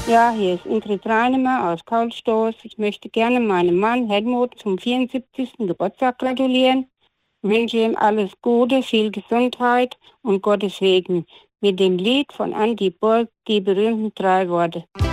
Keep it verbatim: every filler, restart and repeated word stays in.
Ja, hier ist Ingrid Reinemer aus Kaulstoß. Ich möchte gerne meinem Mann Helmut zum vierundsiebzigsten Geburtstag gratulieren. Ich wünsche ihm alles Gute, viel Gesundheit und Gottes Segen. Mit dem Lied von Andy Borg, die berühmten drei Worte.